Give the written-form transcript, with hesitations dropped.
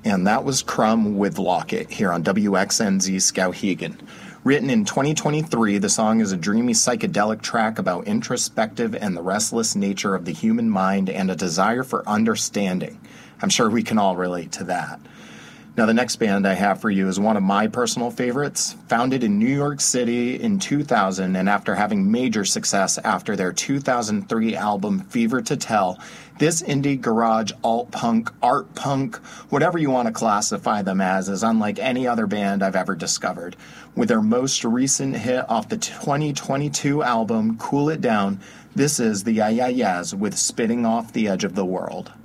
And that was Crumb with Locket here on WXNZ Skowhegan. Written in 2023, the song is a dreamy psychedelic track about introspective and the restless nature of the human mind and a desire for understanding. I'm sure we can all relate to that. Now, the next band I have for you is one of my personal favorites. Founded in New York City in 2000, and after having major success after their 2003 album Fever to Tell, this indie garage alt-punk, art punk, whatever you want to classify them as, is unlike any other band I've ever discovered. With their most recent hit off the 2022 album Cool It Down, this is the Yeah Yeah Yeahs with Spitting Off the Edge of the World.